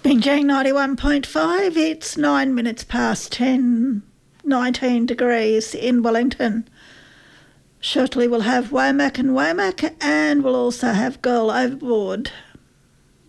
Binjang 91.5, it's 9 minutes past 10, 19 degrees in Wellington. Shortly we'll have Womack and Womack, and we'll also have Girl Overboard.